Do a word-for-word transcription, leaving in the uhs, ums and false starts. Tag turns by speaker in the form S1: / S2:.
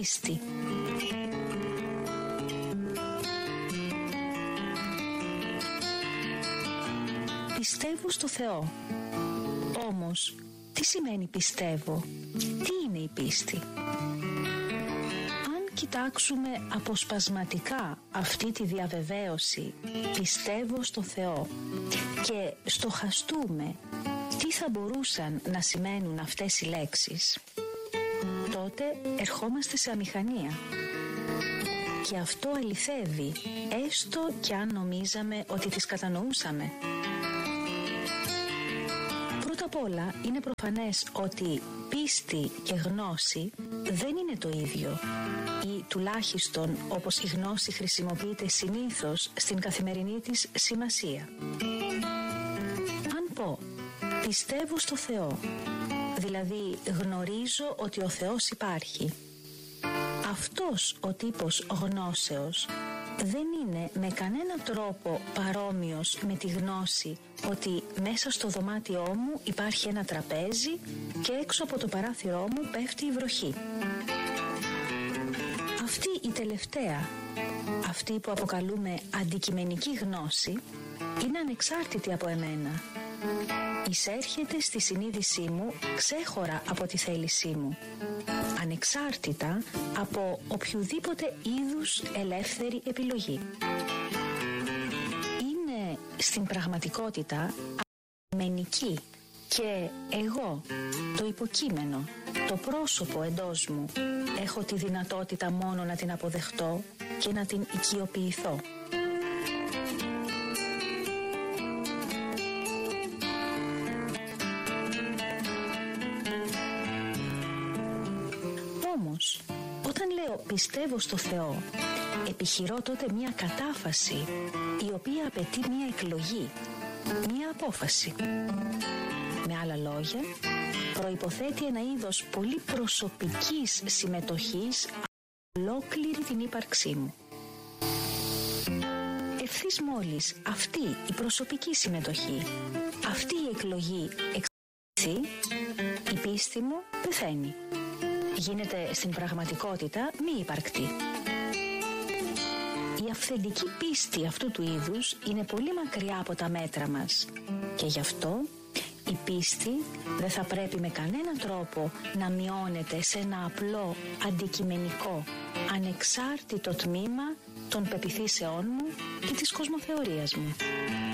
S1: πίστη. Πιστεύω στο Θεό. Όμως, τι σημαίνει πιστεύω? Τι είναι η πίστη? Αν κοιτάξουμε αποσπασματικά αυτή τη διαβεβαίωση «πιστεύω στο Θεό» και στοχαστούμε τι θα μπορούσαν να σημαίνουν αυτές οι λέξεις, τότε ερχόμαστε σε αμηχανία. Και αυτό αληθεύει, έστω κι αν νομίζαμε ότι τις κατανοούσαμε. Πρώτα απ' όλα είναι προφανές ότι πίστη και γνώση δεν είναι το ίδιο, ή τουλάχιστον όπως η γνώση χρησιμοποιείται συνήθως στην καθημερινή της σημασία. Αν πω πιστεύω στο Θεό, δηλαδή γνωρίζω ότι ο Θεός υπάρχει, αυτός ο τύπος γνώσεως δεν είναι με κανένα τρόπο παρόμοιος με τη γνώση ότι μέσα στο δωμάτιό μου υπάρχει ένα τραπέζι και έξω από το παράθυρό μου πέφτει η βροχή. Αυτή η τελευταία, αυτή που αποκαλούμε αντικειμενική γνώση, είναι ανεξάρτητη από εμένα. Εισέρχεται στη συνείδησή μου ξέχωρα από τη θέλησή μου, ανεξάρτητα από οποιουδήποτε είδους ελεύθερη επιλογή. Είναι στην πραγματικότητα αντικειμενική και εγώ, το υποκείμενο, το πρόσωπο εντός μου, έχω τη δυνατότητα μόνο να την αποδεχτώ και να την οικειοποιηθώ. Όμως, όταν λέω πιστεύω στο Θεό, επιχειρώ τότε μια κατάφαση η οποία απαιτεί μια εκλογή, μια απόφαση. Με άλλα λόγια, προϋποθέτει ένα είδος πολύ προσωπικής συμμετοχής ολόκληρη την ύπαρξή μου. Ευθύς μόλις αυτή η προσωπική συμμετοχή, αυτή η εκλογή εξαρτηθεί, η πίστη μου πεθαίνει. Γίνεται στην πραγματικότητα μη υπαρκτή. Η αυθεντική πίστη αυτού του είδους είναι πολύ μακριά από τα μέτρα μας και γι' αυτό η πίστη δεν θα πρέπει με κανέναν τρόπο να μειώνεται σε ένα απλό, αντικειμενικό, ανεξάρτητο τμήμα των πεποιθήσεών μου και της κοσμοθεωρίας μου.